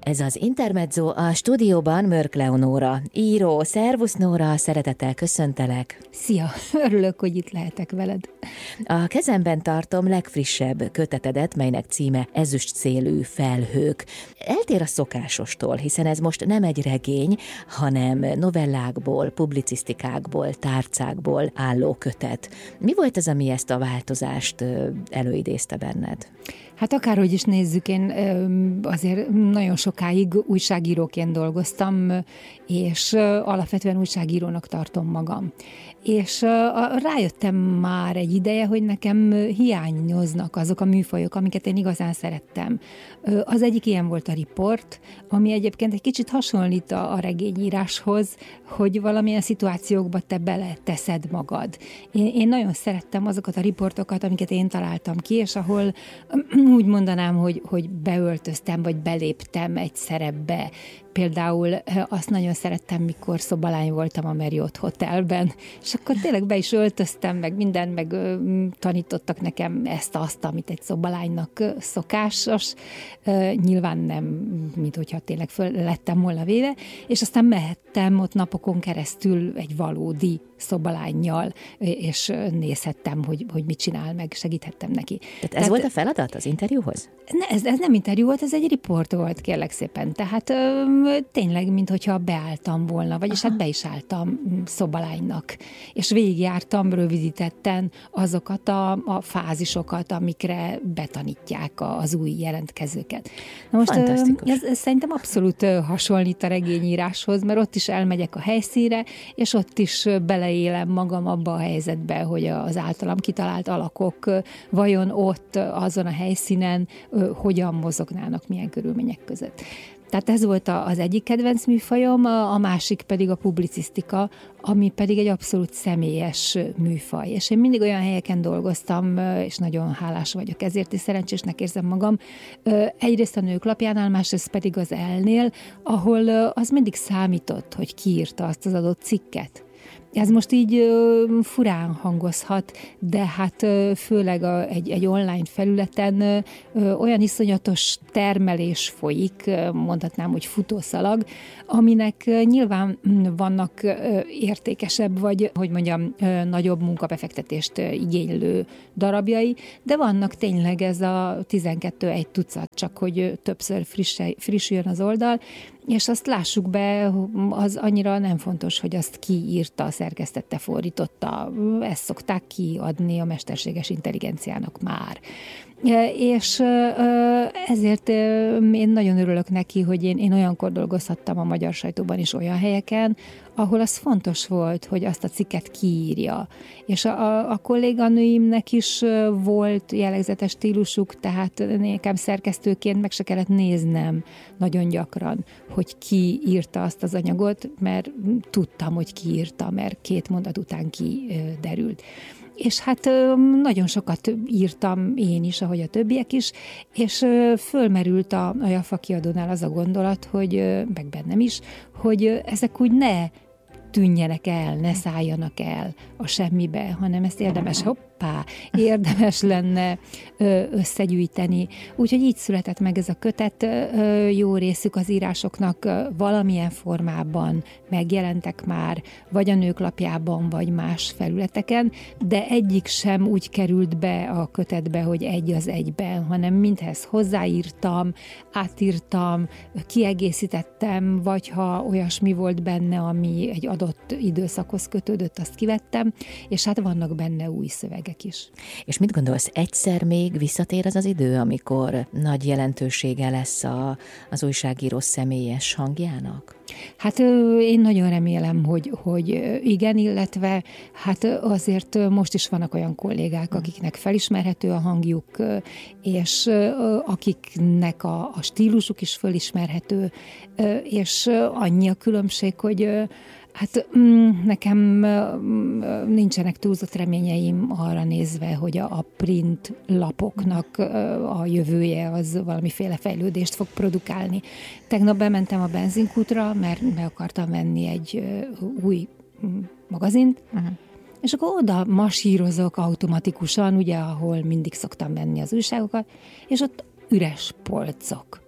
Ez az Intermezzo, a stúdióban Mörk Leonóra, író. Szervusz Nóra, szeretettel köszöntelek. Szia, örülök, hogy itt lehetek veled. A kezemben tartom legfrissebb kötetedet, melynek címe Ezüst szélű felhők. Eltér a szokásostól, hiszen ez most nem egy regény, hanem novellákból, publicisztikákból, tárcákból álló kötet. Mi volt az, ami ezt a változást előidézte benned? Hát akárhogy is nézzük, én azért nagyon sokáig újságíróként dolgoztam, és alapvetően újságírónak tartom magam. És rájöttem már egy ideje, hogy nekem hiányoznak azok a műfajok, amiket én igazán szerettem. Az egyik ilyen volt a riport, ami egyébként egy kicsit hasonlít a regényíráshoz, hogy valamilyen szituációkba te beleteszed magad. Én nagyon szerettem azokat a riportokat, amiket én találtam ki, és ahol úgy mondanám, hogy beöltöztem, vagy beléptem egy szerepbe. Például azt nagyon szerettem, mikor szobalány voltam a Marriott Hotelben, és akkor tényleg be is öltöztem, meg mindent, meg tanítottak nekem ezt-azt, amit egy szobalánynak szokásos. Nyilván nem, mint hogyha tényleg föl lettem volna véve, és aztán mehettem ott napokon keresztül egy valódi szobalánnyal, és nézhettem, hogy mit csinál, meg segíthettem neki. Tehát ez volt a feladat az interjúhoz? Ez nem interjú volt, ez egy riport volt, kérlek szépen. Tehát tényleg, minthogyha beálltam volna, vagyis hát be is álltam szobalánynak. És végigjártam rövidítetten azokat a fázisokat, amikre betanítják az új jelentkezőket. Na most ez szerintem abszolút hasonlít a regényíráshoz, mert ott is elmegyek a helyszínre, és ott is beleélem magam abba a helyzetbe, hogy az általam kitalált alakok vajon ott, azon a helyszínen hogyan mozognának, milyen körülmények között. Tehát ez volt az egyik kedvenc műfajom, a másik pedig a publicisztika, ami pedig egy abszolút személyes műfaj. És én mindig olyan helyeken dolgoztam, és nagyon hálás vagyok ezért, és szerencsésnek érzem magam. Egyrészt a Nők Lapjánál, másrészt pedig az ELLE-nél, ahol az mindig számított, hogy ki írta azt az adott cikket. Ez most így furán hangozhat, de hát főleg egy online felületen olyan iszonyatos termelés folyik, mondhatnám, hogy futószalag, aminek nyilván vannak értékesebb, vagy, hogy mondjam, nagyobb munkabefektetést igénylő darabjai, de vannak tényleg ez a 12 tucat, csak hogy többször frissüljön az oldal, és azt lássuk be, az annyira nem fontos, hogy azt ki írta, szerkesztette, fordította. Ezt szokták kiadni a mesterséges intelligenciának már. És ezért én nagyon örülök neki, hogy én olyankor dolgozhattam a magyar sajtóban is olyan helyeken, ahol az fontos volt, hogy azt a cikket kiírja. És a kolléganőimnek is volt jellegzetes stílusuk, tehát nekem szerkesztőként meg se kellett néznem nagyon gyakran, hogy ki írta azt az anyagot, mert tudtam, hogy ki írta, mert 2 mondat után kiderült. És hát nagyon sokat írtam én is, ahogy a többiek is, és fölmerült a Jaffa kiadónál az a gondolat, hogy, meg bennem is, hogy ezek úgy ne tűnjenek el, ne szálljanak el a semmibe, hanem ezt érdemes lenne összegyűjteni. Úgyhogy így született meg ez a kötet. Jó részük az írásoknak valamilyen formában megjelentek már, vagy a Nők Lapjában, vagy más felületeken, de egyik sem úgy került be a kötetbe, hogy egy az egyben, hanem mindhez hozzáírtam, átírtam, kiegészítettem, vagy ha olyasmi volt benne, ami egy adott időszakhoz kötődött, azt kivettem, és hát vannak benne új szövegek is. És mit gondolsz, egyszer még visszatér az idő, amikor nagy jelentősége lesz az újságíró személyes hangjának? Hát én nagyon remélem, hogy igen, illetve hát azért most is vannak olyan kollégák, akiknek felismerhető a hangjuk, és akiknek a stílusuk is felismerhető, és annyi a különbség, hogy hát nekem nincsenek túlzott reményeim arra nézve, hogy a print lapoknak a jövője az valamiféle fejlődést fog produkálni. Tegnap bementem a benzinkútra, mert meg akartam venni egy új magazint, és akkor oda masírozok automatikusan, ugye, ahol mindig szoktam venni az újságokat, és ott üres polcok.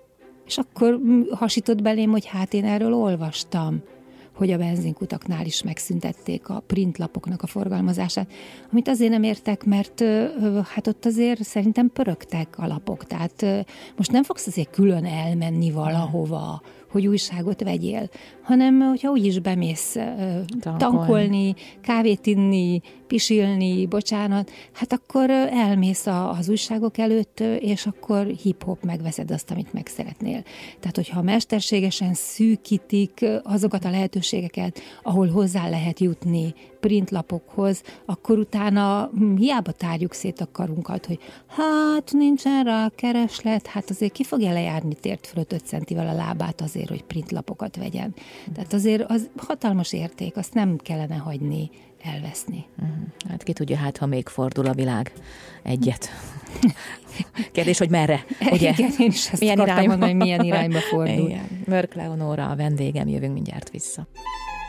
és akkor hasított belém, hogy hát én erről olvastam, hogy a benzinkutaknál is megszüntették a printlapoknak a forgalmazását, amit azért nem értek, mert hát ott azért szerintem pörögtek a lapok, tehát most nem fogsz azért külön elmenni valahova, hogy újságot vegyél, hanem hogyha úgyis bemész tankolni, kávét inni, pisilni, bocsánat, hát akkor elmész az újságok előtt, és akkor hip-hop megveszed azt, amit meg szeretnél. Tehát, hogyha mesterségesen szűkítik azokat a lehetőségeket, ahol hozzá lehet jutni printlapokhoz, akkor utána hiába tárjuk szét a karunkat, hogy hát nincsen rá kereslet, hát azért ki fogja lejárni tért fölött 5 centivel a lábát azért, hogy printlapokat vegyen. Tehát azért az hatalmas érték, azt nem kellene hagyni elveszni. Hát ki tudja, hát ha még fordul a világ egyet. Kérdés, hogy merre? Ugye? Igen, én is ezt akartam mondani, hogy milyen irányba fordul. Igen. Mörk Leonóra a vendégem, jövünk mindjárt vissza.